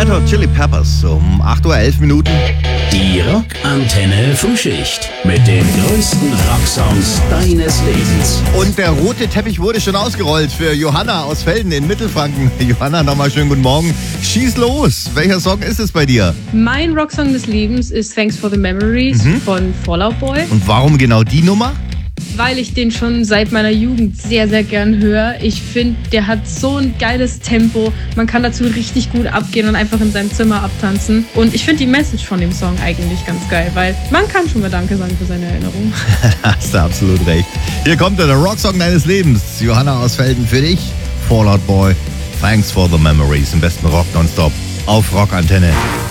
Red Hot Chili Peppers um 8:11 Uhr. Die Rockantenne Frühschicht mit den größten Rocksongs deines Lebens. Und der rote Teppich wurde schon ausgerollt für Johanna aus Velden in Mittelfranken. Johanna, nochmal schönen guten Morgen. Schieß los. Welcher Song ist es bei dir? Mein Rocksong des Lebens ist Thanks for the Memories von Fall Out Boy. Und warum genau die Nummer? Weil ich den schon seit meiner Jugend sehr, sehr gern höre. Ich finde, der hat so ein geiles Tempo. Man kann dazu richtig gut abgehen und einfach in seinem Zimmer abtanzen. Und ich finde die Message von dem Song eigentlich ganz geil, weil man kann schon mal Danke sagen für seine Erinnerung. Hast du absolut recht. Hier kommt der Rocksong deines Lebens. Johanna aus Velden für dich. Fall Out Boy. Thanks for the Memories. Im besten Rock nonstop auf Rockantenne.